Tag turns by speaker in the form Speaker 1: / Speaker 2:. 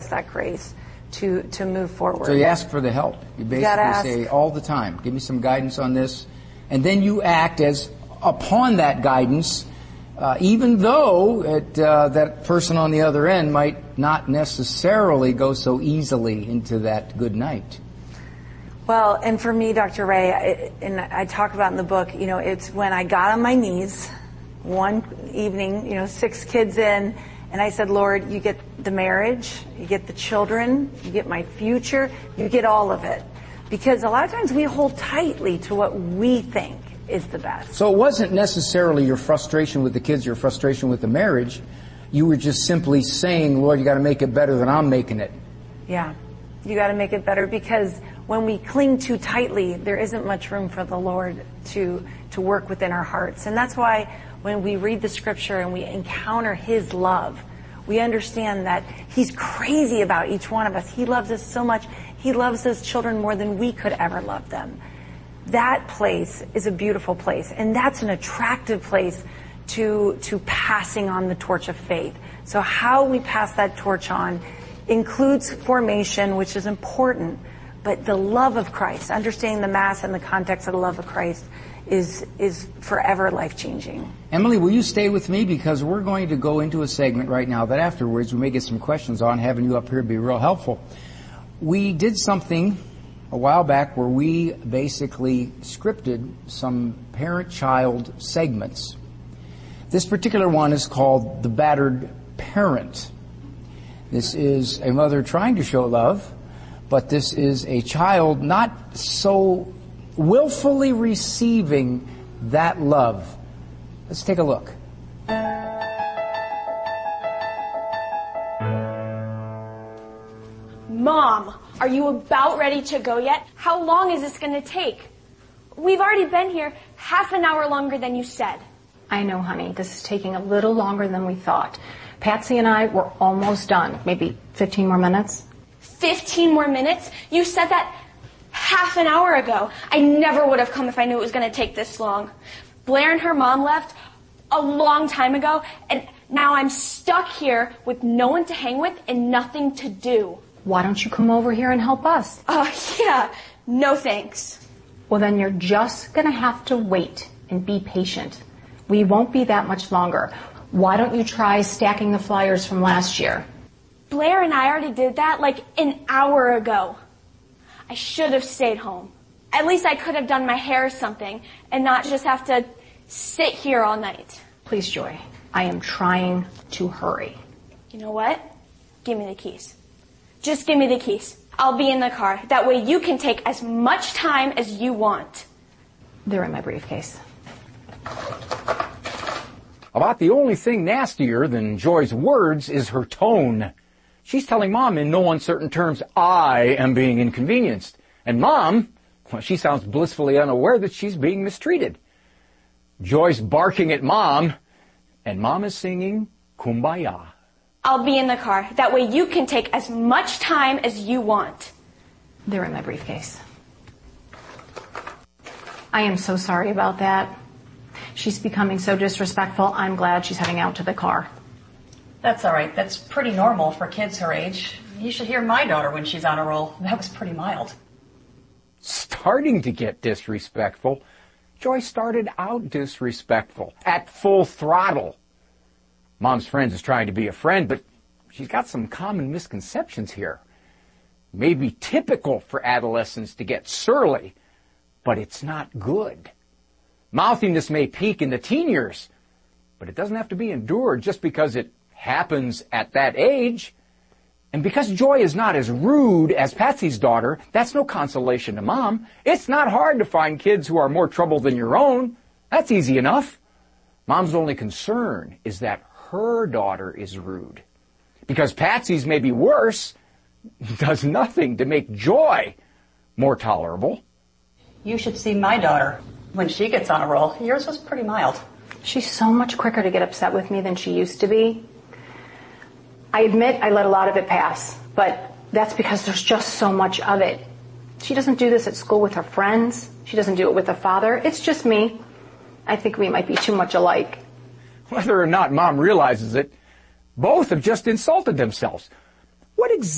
Speaker 1: us that grace to move forward.
Speaker 2: So you ask for the help. You basically say all the time, give me some guidance on this. And then you act as upon that guidance, even though that person on the other end might not necessarily go so easily into that good night.
Speaker 1: Well, and for me, Dr. Ray, and I talk about in the book, it's when I got on my knees one evening, 6 kids in, and I said, Lord, you get the marriage, you get the children, you get my future, you get all of it. Because a lot of times we hold tightly to what we think is the best.
Speaker 2: So it wasn't necessarily your frustration with the kids, your frustration with the marriage. You were just simply saying, Lord, you got to make it better than I'm making it.
Speaker 1: Yeah, you got to make it better, because when we cling too tightly, there isn't much room for the Lord to work within our hearts. And that's why when we read the scripture and we encounter His love, we understand that He's crazy about each one of us. He loves us so much. He loves those children more than we could ever love them. That place is a beautiful place, and that's an attractive place to passing on the torch of faith. So how we pass that torch on includes formation, which is important, but the love of Christ, understanding the Mass in the context of the love of Christ, is forever life-changing.
Speaker 2: Emily, will you stay with me? Because we're going to go into a segment right now that afterwards we may get some questions on. Having you up here would be real helpful. We did something a while back where we basically scripted some parent-child segments. This particular one is called The Battered Parent. This is a mother trying to show love, but this is a child not so willfully receiving that love. Let's take a look.
Speaker 3: Mom, are you about ready to go yet? How long is this going to take? We've already been here half an hour longer than you said.
Speaker 4: I know, honey. This is taking a little longer than we thought. Patsy and I were almost done. Maybe 15 more minutes.
Speaker 3: 15 more minutes? You said that half an hour ago. I never would have come if I knew it was going to take this long. Blair and her mom left a long time ago, and now I'm stuck here with no one to hang with and nothing to do.
Speaker 4: Why don't you come over here and help us?
Speaker 3: Yeah. No thanks.
Speaker 4: Well, then you're just going to have to wait and be patient. We won't be that much longer. Why don't you try stacking the flyers from last year?
Speaker 3: Blair and I already did that like an hour ago. I should have stayed home. At least I could have done my hair or something and not just have to sit here all night.
Speaker 4: Please, Joy, I am trying to hurry.
Speaker 3: You know what? Give me the keys. Just give me the keys. I'll be in the car. That way you can take as much time as you want.
Speaker 4: They're in my briefcase.
Speaker 5: About the only thing nastier than Joy's words is her tone. She's telling Mom in no uncertain terms, I am being inconvenienced. And Mom, well, she sounds blissfully unaware that she's being mistreated. Joy's barking at Mom, and Mom is singing Kumbaya.
Speaker 3: I'll be in the car. That way you can take as much time as you want.
Speaker 4: They're in my briefcase. I am so sorry about that. She's becoming so disrespectful. I'm glad she's heading out to the car.
Speaker 6: That's all right. That's pretty normal for kids her age. You should hear my daughter when she's on a roll. That was pretty mild.
Speaker 5: Starting to get disrespectful. Joy started out disrespectful, at full throttle. Mom's friend is trying to be a friend, but she's got some common misconceptions here. Maybe typical for adolescents to get surly, but it's not good. Mouthiness may peak in the teen years, but it doesn't have to be endured just because it happens at that age. And because Joy is not as rude as Patsy's daughter, that's no consolation to Mom. It's not hard to find kids who are more trouble than your own. That's easy enough. Mom's only concern is that her daughter is rude. Because Patsy's may be worse, does nothing to make Joy more tolerable.
Speaker 6: You should see my daughter. When she gets on a roll, yours was pretty mild.
Speaker 4: She's so much quicker to get upset with me than she used to be. I admit I let a lot of it pass, but that's because there's just so much of it. She doesn't do this at school with her friends. She doesn't do it with her father. It's just me. I think we might be too much alike.
Speaker 5: Whether or not Mom realizes it, both have just insulted themselves. What exactly